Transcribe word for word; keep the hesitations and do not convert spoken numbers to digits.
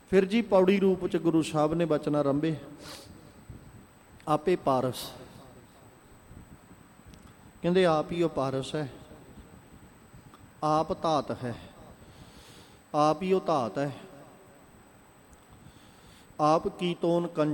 ਫਿਰ ਜੀ ਪੌੜੀ ਰੂਪ 'ਚ ਗੁਰੂ ਸਾਹਿਬ ਨੇ ਬਚਨ ਆਰੰਭੇ। ਆਪੇ ਪਾਰਸ, ਕਹਿੰਦੇ ਆਪ ਹੀ ਉਹ ਪਾਰਸ ਹੈ, ਆਪ ਧਾਤ ਹੈ, ਆਪ ਹੀ ਉਹ ਧਾਤ ਹੈ, ਆਪ ਕੀਤੋਨ ਕੰਚ